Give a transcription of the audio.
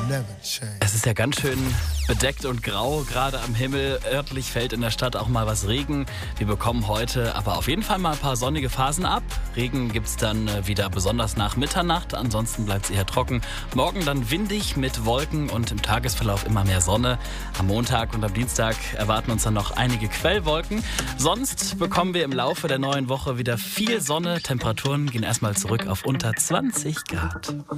Es ist ja ganz schön bedeckt und grau, gerade am Himmel. Örtlich fällt in der Stadt auch mal was Regen. Wir bekommen heute aber auf jeden Fall mal ein paar sonnige Phasen ab. Regen gibt's dann wieder besonders nach Mitternacht. Ansonsten bleibt's eher trocken. Morgen dann windig mit Wolken und im Tagesverlauf immer mehr Sonne. Am Montag und am Dienstag erwarten uns dann noch einige Quellwolken. Sonst bekommen wir im Laufe der neuen Woche wieder viel Sonne. Temperaturen gehen erstmal zurück auf unter 20 Grad.